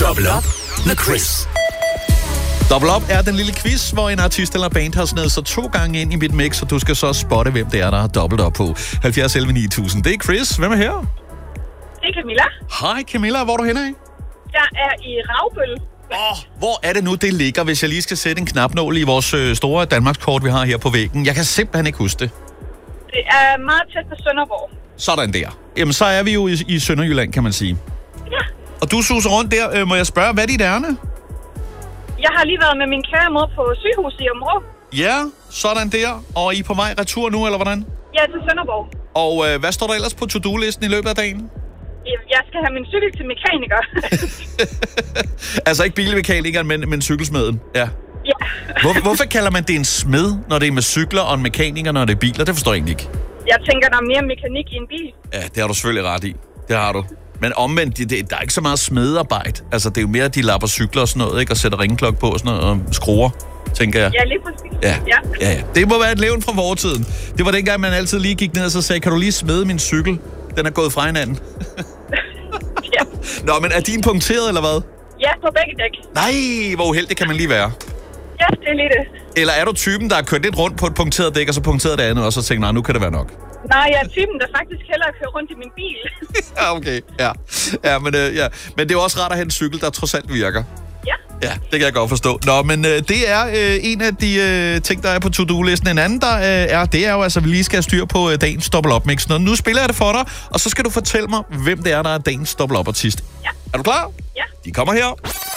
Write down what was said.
Double Up med Chris. Double Up er den lille quiz, hvor en artist eller band har snedet sig 2 gange ind i mit mix, og du skal så spotte, hvem det er, der har dobbelt op på. 70 11 9000. Det er Chris. Hvem er her? Det er Camilla. Hej Camilla, hvor er du henne af? Jeg er i Ravbøl. Hvor er det nu, det ligger, hvis jeg lige skal sætte en knapnål i vores store Danmarkskort, vi har her på væggen? Jeg kan simpelthen ikke huske det. Det er meget tæt på Sønderborg. Sådan der. Jamen, så er vi jo i Sønderjylland, kan man sige. Ja. Og du suser rundt der. Må jeg spørge, hvad er dit ærne? Jeg har lige været med min kære mor på sygehus i Områ. Ja, sådan der. Og I er på vej retur nu, eller hvordan? Ja, til Sønderborg. Og hvad står der ellers på to-do-listen i løbet af dagen? Jeg skal have min cykel til mekaniker. Altså ikke bilmekanikeren, men cykelsmeden. Ja. Ja. Hvorfor kalder man det en smed, når det er med cykler, og en mekaniker, når det er biler? Det forstår jeg egentlig ikke. Jeg tænker, der er mere mekanik i en bil. Ja, det har du selvfølgelig ret i. Det har du. Men omvendt, der er ikke så meget smedearbejde. Altså, det er jo mere, at de lapper cykler og sådan noget, ikke? Og sætter ringeklokke på og sådan noget, og skruer, tænker jeg. Ja, lige præcis. Ja. Det må være et levn fra vortiden. Det var dengang, man altid lige gik ned og så sagde, kan du lige smede min cykel? Den er gået fra hinanden. Ja. Nå, men er din punkteret, eller hvad? Ja, på begge dæk. Nej, hvor uheldig kan man lige være. Ja, det er lige det. Eller er du typen, der har kørt lidt rundt på et punkteret dæk, og så punkteret det andet, og så tænker, nej, nu kan det være nok? Nej, jeg er typen, der faktisk hellere kører rundt i min bil. Ja, okay. Ja, men det er jo også rart at have en cykel, der trods alt virker. Ja. Ja, det kan jeg godt forstå. Nå, men det er en af de ting, der er på to-do-listen. En anden, det er jo altså, at vi lige skal have styr på dagens dobbelt-up-mix. Nu spiller jeg det for dig, og så skal du fortælle mig, hvem det er, der er dagens dobbelt-up-artist. Ja. Er du klar? Ja. De kommer her.